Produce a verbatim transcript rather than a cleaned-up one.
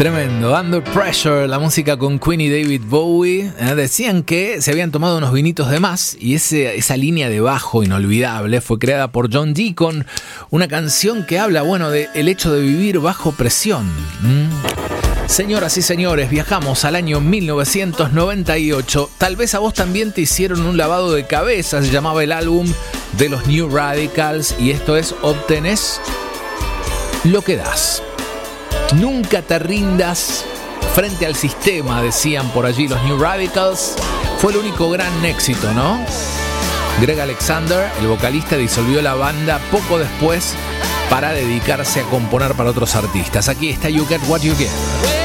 Tremendo, Under Pressure, la música con Queen y David Bowie. Eh, decían que se habían tomado unos vinitos de más y ese, esa línea de bajo inolvidable fue creada por John Deacon, una canción que habla, bueno, del hecho de vivir bajo presión. ¿Mm? Señoras y señores, viajamos al año mil novecientos noventa y ocho. Tal vez a vos también te hicieron un lavado de cabeza, se llamaba el álbum de los New Radicals y esto es Obtenés lo que das. Nunca te rindas frente al sistema, decían por allí los New Radicals. Fue el único gran éxito, ¿no? Greg Alexander, el vocalista, disolvió la banda poco después para dedicarse a componer para otros artistas. Aquí está You Get What You Get.